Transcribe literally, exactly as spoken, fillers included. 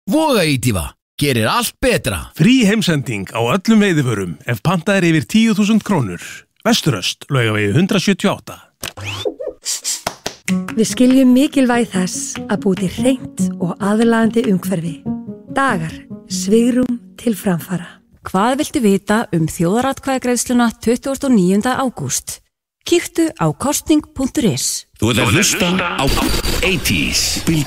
Vogaítífa gerir allt betra. Frí heimsending á öllum veiðivörum ef pantað er yfir tíu þúsund krónur. Vesturöst, Laugavegi hundrað sjötíu og átta. Við skiljum mikilvægi þess að búi til hreint og aðlaðandi umhverfi. Dagar, svigrúm til framfara. Hvað viltu vita um þjóðaratkvæðagreiðsluna tuttugasta og níunda ágúst? Kíktu á kosning punktur is. Þú ert að hlusta á eighties.